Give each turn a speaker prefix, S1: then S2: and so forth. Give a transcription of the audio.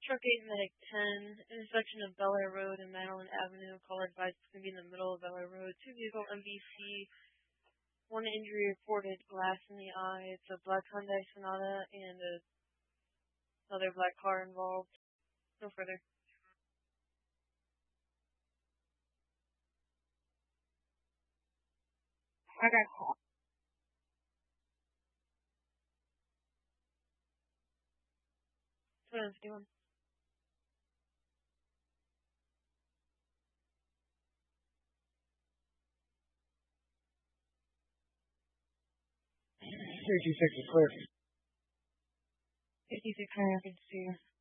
S1: Truck 8 Medic 10, intersection of Bel Air Road and Madeline Avenue. Caller advised it's going to be in the middle of Bel Air Road. 2-vehicle MVC. 1 injury reported, glass in the eye. It's a black Hyundai Sonata and another black car involved. No further.
S2: Okay.
S1: 2151.
S3: Safety 6 is clear.
S2: 56 Rapids to